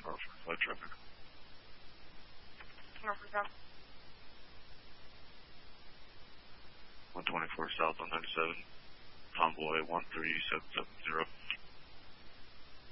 Crawford, flight traffic. Norfolk South. 124 south on 97, convoy 13770.